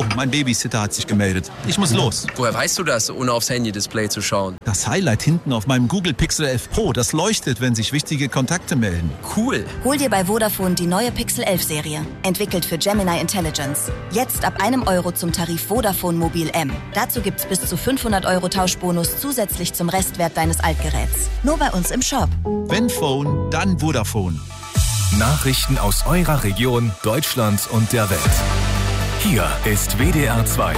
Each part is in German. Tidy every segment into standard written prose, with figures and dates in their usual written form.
Oh, mein Babysitter hat sich gemeldet. Ich muss los. Woher weißt du das, ohne aufs Handy-Display zu schauen? Das Highlight hinten auf meinem Google Pixel 11 Pro, das leuchtet, wenn sich wichtige Kontakte melden. Cool. Hol dir bei Vodafone die neue Pixel 11 Serie. Entwickelt für Gemini Intelligence. Jetzt ab €1 zum Tarif Vodafone Mobil M. Dazu gibt's bis zu 500 € Tauschbonus zusätzlich zum Restwert deines Altgeräts. Nur bei uns im Shop. Wenn Phone, dann Vodafone. Nachrichten aus eurer Region, Deutschland und der Welt. Hier ist WDR 2.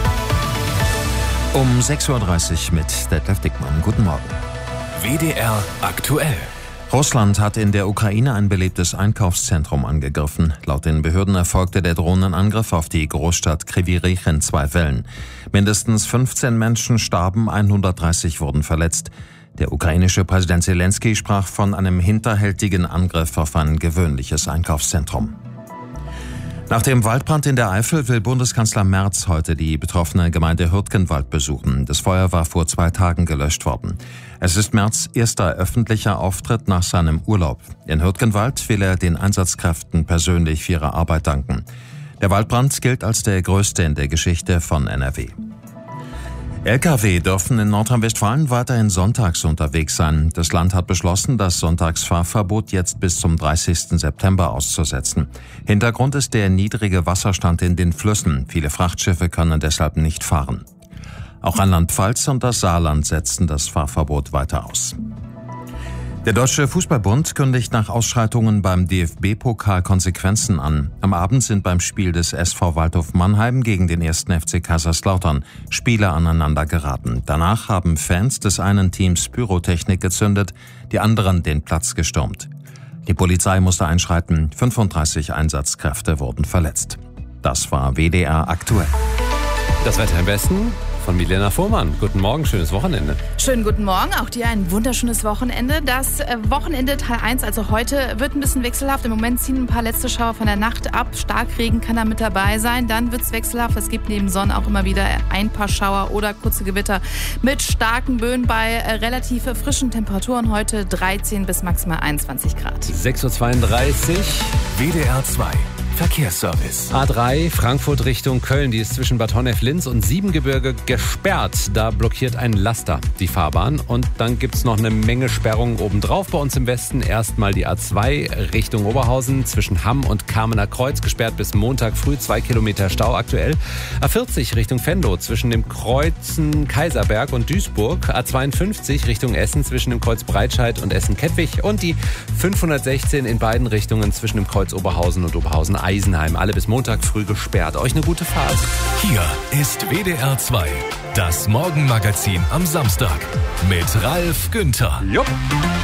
Um 6.30 Uhr mit Detlef Dickmann. Guten Morgen. WDR aktuell. Russland hat in der Ukraine ein belebtes Einkaufszentrum angegriffen. Laut den Behörden erfolgte der Drohnenangriff auf die Großstadt Kryvyi Rih in 2 Wellen. Mindestens 15 Menschen starben, 130 wurden verletzt. Der ukrainische Präsident Zelensky sprach von einem hinterhältigen Angriff auf ein gewöhnliches Einkaufszentrum. Nach dem Waldbrand in der Eifel will Bundeskanzler Merz heute die betroffene Gemeinde Hürtgenwald besuchen. Das Feuer war vor 2 Tagen gelöscht worden. Es ist Merz' erster öffentlicher Auftritt nach seinem Urlaub. In Hürtgenwald will er den Einsatzkräften persönlich für ihre Arbeit danken. Der Waldbrand gilt als der größte in der Geschichte von NRW. Lkw dürfen in Nordrhein-Westfalen weiterhin sonntags unterwegs sein. Das Land hat beschlossen, das Sonntagsfahrverbot jetzt bis zum 30. September auszusetzen. Hintergrund ist der niedrige Wasserstand in den Flüssen. Viele Frachtschiffe können deshalb nicht fahren. Auch Rheinland-Pfalz und das Saarland setzen das Fahrverbot weiter aus. Der Deutsche Fußballbund kündigt nach Ausschreitungen beim DFB-Pokal Konsequenzen an. Am Abend sind beim Spiel des SV Waldhof Mannheim gegen den 1. FC Kaiserslautern Spieler aneinander geraten. Danach haben Fans des einen Teams Pyrotechnik gezündet, die anderen den Platz gestürmt. Die Polizei musste einschreiten, 35 Einsatzkräfte wurden verletzt. Das war WDR aktuell. Das Wetter im Westen von Milena Fuhrmann. Guten Morgen, schönes Wochenende. Schönen guten Morgen, auch dir ein wunderschönes Wochenende. Das Wochenende Teil 1, also heute, wird ein bisschen wechselhaft. Im Moment ziehen ein paar letzte Schauer von der Nacht ab. Starkregen kann da mit dabei sein. Dann wird es wechselhaft. Es gibt neben Sonne auch immer wieder ein paar Schauer oder kurze Gewitter mit starken Böen bei relativ frischen Temperaturen. Heute 13 bis maximal 21 Grad. 6.32 Uhr. WDR 2. Verkehrsservice. A3 Frankfurt Richtung Köln, die ist zwischen Bad Honnef-Linz und Siebengebirge gesperrt. Da blockiert ein Laster die Fahrbahn und dann gibt's noch eine Menge Sperrungen obendrauf. Bei uns im Westen erstmal die A2 Richtung Oberhausen zwischen Hamm und Kamener Kreuz gesperrt bis Montag früh, 2 Kilometer Stau aktuell. A40 Richtung Venlo zwischen dem Kreuzen Kaiserberg und Duisburg. A52 Richtung Essen zwischen dem Kreuz Breitscheid und Essen-Kettwig und die 516 in beiden Richtungen zwischen dem Kreuz Oberhausen und Oberhausen Eisenheim. Alle bis Montag früh gesperrt. Euch eine gute Fahrt. Hier ist WDR 2. Das Morgenmagazin am Samstag mit Ralf Günther. Jupp.